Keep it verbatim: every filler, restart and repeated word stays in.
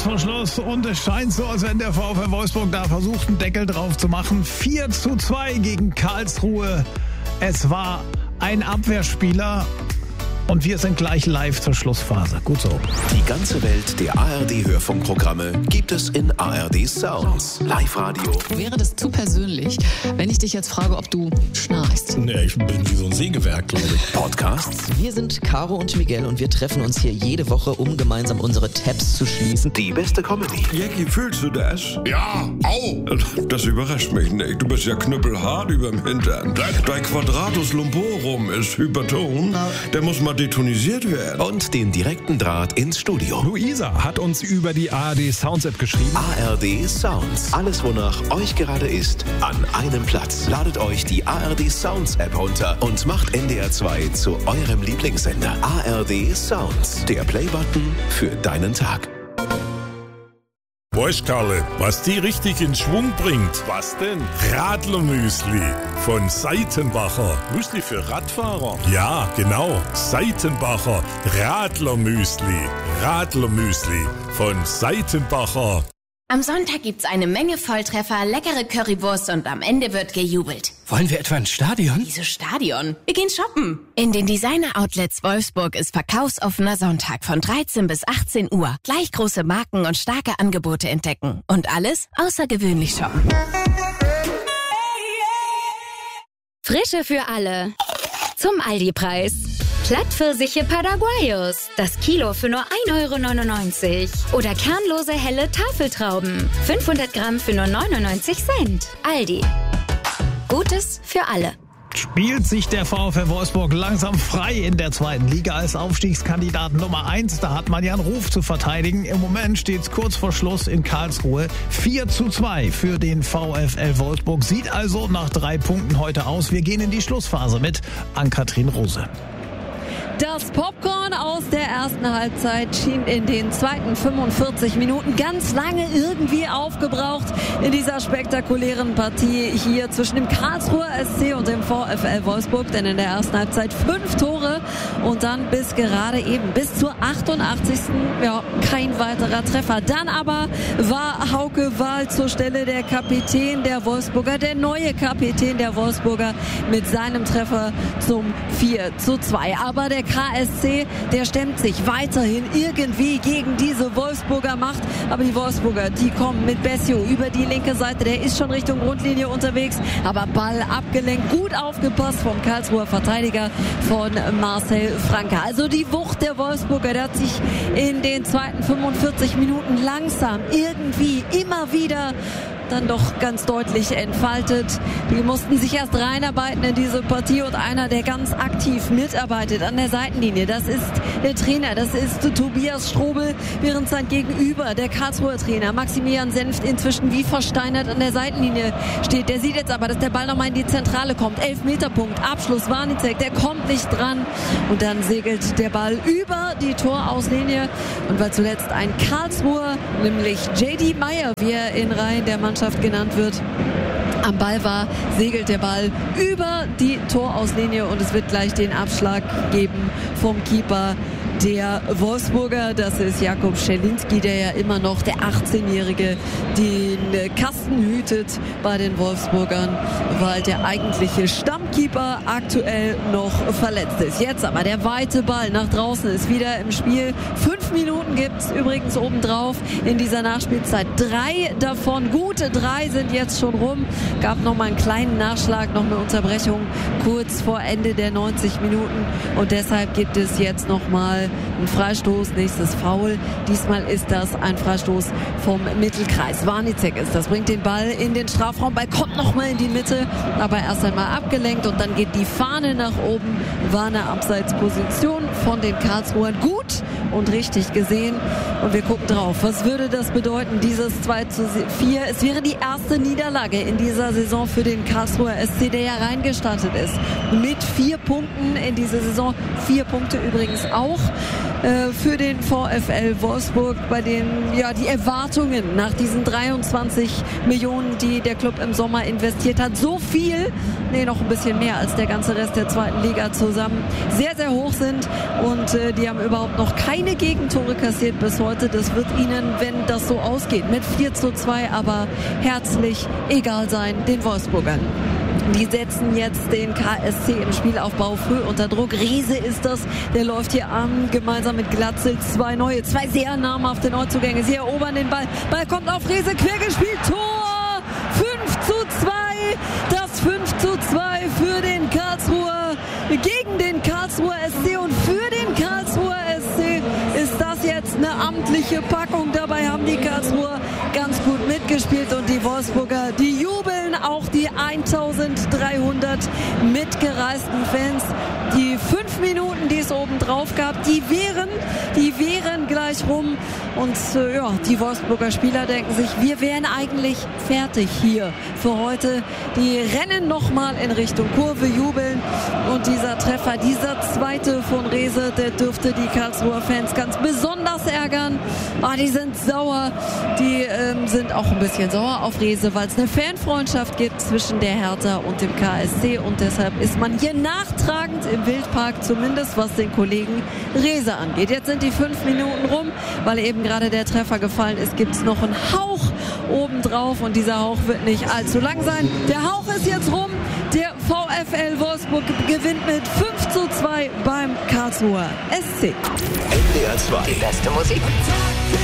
vor Schluss und es scheint so, als wenn der VfL Wolfsburg da versucht, einen Deckel drauf zu machen. vier zu zwei gegen Karlsruhe. Es war ein Abwehrspieler. Und wir sind gleich live zur Schlussphase. Gut so. Die ganze Welt der A R D-Hörfunkprogramme gibt es in A R D Sounds. Live-Radio. Wäre das zu persönlich, wenn ich dich jetzt frage, ob du schnarchst? Nee, ich bin wie so ein Sägewerk, glaube ich. Podcasts. Wir sind Caro und Miguel und wir treffen uns hier jede Woche, um gemeinsam unsere Tabs zu schließen. Die beste Comedy. Jackie, fühlst du das? Ja, au! Das überrascht mich nicht. Du bist ja knüppelhart überm Hintern. Dein Quadratus lumborum ist Hyperton. Der muss mal detonisiert werden. Und den direkten Draht ins Studio. Luisa hat uns über die A R D Sounds App geschrieben. A R D Sounds. Alles, wonach euch gerade ist, an einem Platz. Ladet euch die A R D Sounds App runter und macht N D R zwei zu eurem Lieblingssender. A R D Sounds. Der Playbutton für deinen Tag. Weißt Karle, was die richtig in Schwung bringt? Was denn? Radlermüsli von Seitenbacher. Müsli für Radfahrer. Ja, genau. Seitenbacher Radlermüsli. Radlermüsli von Seitenbacher. Am Sonntag gibt's eine Menge Volltreffer, leckere Currywurst und am Ende wird gejubelt. Wollen wir etwa ins Stadion? Wieso Stadion? Wir gehen shoppen. In den Designer-Outlets Wolfsburg ist verkaufsoffener Sonntag von dreizehn bis achtzehn Uhr. Gleich große Marken und starke Angebote entdecken. Und alles außergewöhnlich shoppen. Frische für alle. Zum Aldi-Preis. Plattpfirsiche Paraguayos. Das Kilo für nur ein Euro neunundneunzig. Oder kernlose helle Tafeltrauben. fünfhundert Gramm für nur neunundneunzig Cent. Aldi. Gutes für alle. Spielt sich der VfL Wolfsburg langsam frei in der zweiten Liga als Aufstiegskandidat Nummer eins. Da hat man ja einen Ruf zu verteidigen. Im Moment steht es kurz vor Schluss in Karlsruhe. vier zu zwei für den VfL Wolfsburg. Sieht also nach drei Punkten heute aus. Wir gehen in die Schlussphase mit Ann-Kathrin Rose. Das Popcorn aus der ersten Halbzeit schien in den zweiten fünfundvierzig Minuten ganz lange irgendwie aufgebraucht in dieser spektakulären Partie hier zwischen dem Karlsruher S C und dem VfL Wolfsburg. Denn in der ersten Halbzeit fünf Tore und dann bis gerade eben bis zur achtundachtzigsten Ja, kein weiterer Treffer. Dann aber war Hauke Wahl zur Stelle, der Kapitän der Wolfsburger, der neue Kapitän der Wolfsburger mit seinem Treffer zum vier zu zwei. Aber der K S C, der stemmt sich weiterhin irgendwie gegen diese Wolfsburger Macht. Aber die Wolfsburger, die kommen mit Bessio über die linke Seite. Der ist schon Richtung Grundlinie unterwegs. Aber Ball abgelenkt, gut aufgepasst vom Karlsruher Verteidiger von Marcel Franke. Also die Wucht der Wolfsburger, der hat sich in den zweiten fünfundvierzig Minuten langsam irgendwie immer wieder dann doch ganz deutlich entfaltet. Die mussten sich erst reinarbeiten in diese Partie und einer, der ganz aktiv mitarbeitet an der Seitenlinie, das ist der Trainer, das ist Tobias Strobel, während sein Gegenüber, der Karlsruher Trainer Maximilian Senft, inzwischen wie versteinert an der Seitenlinie steht. Der sieht jetzt aber, dass der Ball nochmal in die Zentrale kommt. Elfmeterpunkt, Abschluss, Warnicek, der kommt nicht dran und dann segelt der Ball über die Torauslinie und weil zuletzt ein Karlsruher, nämlich J D Meyer, wie er in Reihen der Mannschaft genannt wird, am Ball war, segelt der Ball über die Torauslinie und es wird gleich den Abschlag geben vom Keeper der Wolfsburger. Das ist Jakub Schelinski, der ja immer noch, der achtzehnjährige, den Kasten hütet bei den Wolfsburgern, weil der eigentliche Stammkeeper aktuell noch verletzt ist. Jetzt aber der weite Ball nach draußen ist wieder im Spiel. Fünf Minuten gibt es übrigens obendrauf in dieser Nachspielzeit. Drei davon, gute drei sind jetzt schon rum. Gab noch mal einen kleinen Nachschlag, noch eine Unterbrechung kurz vor Ende der neunzig Minuten und deshalb gibt es jetzt noch mal ein Freistoß, nächstes Foul. Diesmal ist das ein Freistoß vom Mittelkreis. Warnicek ist das, bringt den Ball in den Strafraum. Ball kommt nochmal in die Mitte, aber erst einmal abgelenkt und dann geht die Fahne nach oben. War eine Abseitsposition von den Karlsruhern. Gut und richtig gesehen. Und wir gucken drauf. Was würde das bedeuten, dieses zwei zu vier? Es wäre die erste Niederlage in dieser Saison für den Karlsruher S C, der ja reingestartet ist. Mit vier Punkten in dieser Saison. Vier Punkte übrigens auch äh, für den VfL Wolfsburg, bei denen ja die Erwartungen nach diesen dreiundzwanzig Millionen, die der Club im Sommer investiert hat, so viel, nee, noch ein bisschen mehr als der ganze Rest der zweiten Liga zusammen, sehr, sehr hoch sind und äh, die haben überhaupt noch keine Gegentore kassiert bis heute. Das wird ihnen, wenn das so ausgeht, mit vier zu zwei aber herzlich egal sein, den Wolfsburgern. Die setzen jetzt den K S C im Spielaufbau früh unter Druck. Riese ist das, der läuft hier an, gemeinsam mit Glatzel. Zwei neue, zwei sehr namhafte Neuzugänge. Sie erobern den Ball. Ball kommt auf Riese, quergespielt, Tor! fünf zu zwei, das fünf zu zwei für den Karlsruher, gegen den Karlsruher S C und für den Karlsruher S C ist das jetzt eine amtliche Packung. Dabei haben die Karlsruher ganz gut mitgespielt und die Wolfsburger, die jubeln, auch die eintausenddreihundert mitgereisten Fans. Die fünf Minuten, die es oben drauf gab, die wären, die wären gleich rum und äh, ja, die Wolfsburger Spieler denken sich, wir wären eigentlich fertig hier für heute. Die rennen nochmal in Richtung Kurve, jubeln und dieser Treffer, dieser zweite von Riese, der dürfte die Karlsruher Fans ganz besonders ärgern. Ah, die sind sauer, die ähm, sind auch ein bisschen sauer auf Riese, weil es eine Fanfreundschaft gibt zwischen der Hertha und dem K S C und deshalb ist man hier nachtragend im Wildpark, zumindest was den Kollegen Riese angeht. Jetzt sind die fünf Minuten rum, weil eben gerade der Treffer gefallen ist, gibt es noch einen Hauch obendrauf und dieser Hauch wird nicht allzu lang sein. Der Hauch ist jetzt rum, der VfL Wolfsburg gewinnt mit fünf zu zwei beim Karlsruher S C. N D R zwei. Die beste Musik.